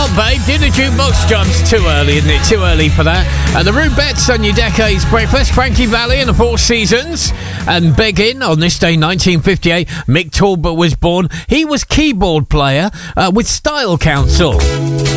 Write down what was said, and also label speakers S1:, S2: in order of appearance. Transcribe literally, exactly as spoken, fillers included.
S1: on, babe, do the jukebox drums. Too early, isn't it? Too early for that. And the Rubettes on your Decades Breakfast. Frankie Valli and the Four Seasons. And begging on this day, nineteen fifty-eight, Mick Talbot was born. He was keyboard player uh, with Style Council.